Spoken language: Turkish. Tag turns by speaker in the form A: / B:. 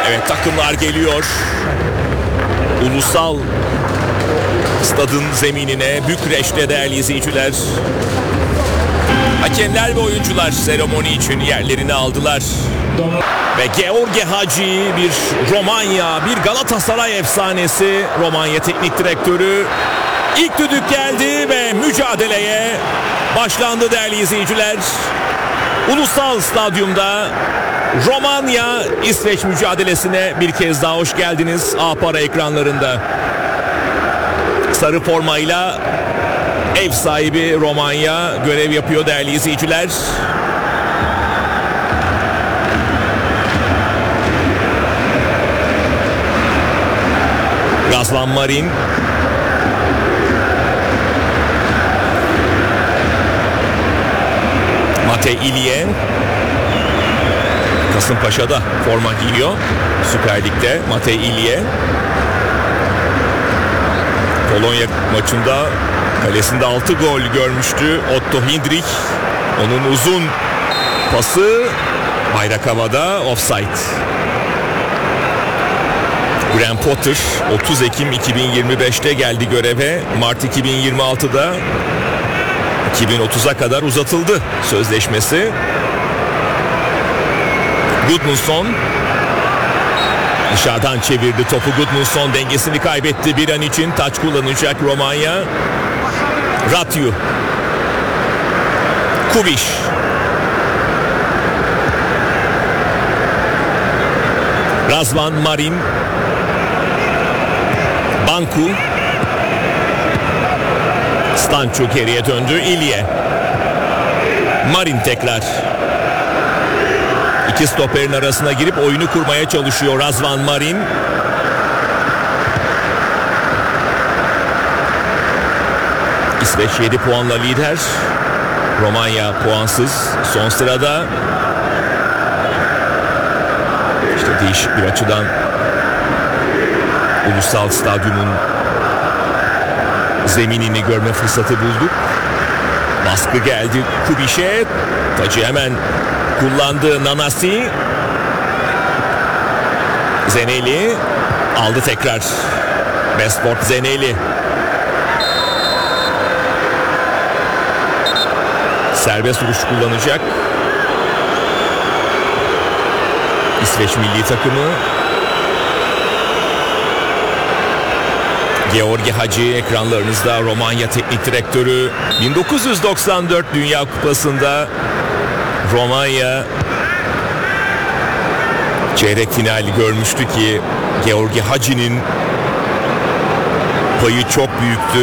A: Evet, takımlar geliyor. Ulusal stadın zeminine Bükreş'te değerli izleyiciler. Hakemler ve oyuncular seremoni için yerlerini aldılar. Ve George Hagi, bir Romanya, bir Galatasaray efsanesi, Romanya teknik direktörü. İlk düdük geldi ve mücadeleye başlandı değerli izleyiciler. Ulusal Stadyum'da Romanya İsveç mücadelesine bir kez daha hoş geldiniz. A-Para ekranlarında. Sarı formayla ev sahibi Romanya görev yapıyor değerli izleyiciler. Razvan Marin. Mate İlye. Kasımpaşa'da forma giyiyor Süper Lig'de Mate İlye. Polonya maçında kalesinde 6 gol görmüştü Otto Hindrich. Onun uzun pası bayrak havada, offside. Graham Potter 30 Ekim 2025'te geldi göreve. Mart 2026'da 2030'a kadar uzatıldı sözleşmesi. Gudmundsson dışarıdan çevirdi topu. Gudmundsson dengesini kaybetti bir an için. Taç kullanacak Romanya. Ratyu. Kubiş. Razvan Marin. Banku. Stancu geriye döndü. İlye. Marin tekrar. İki stoperin arasına girip oyunu kurmaya çalışıyor Razvan Marin. İsveç 7 puanla lider. Romanya puansız. Son sırada. İşte değişik bir açıdan Ulusal Stadyum'un zeminini görme fırsatı bulduk. Baskı geldi Kubiş'e. Tacı hemen kullandı Nanasi. Zeneli aldı tekrar. Besport Zeneli. Serbest vuruş kullanacak İsveç milli takımı. George Hagi ekranlarınızda, Romanya teknik direktörü. 1994 Dünya Kupası'nda Romanya çeyrek finali görmüştü ki George Hagi'nin payı çok büyüktü.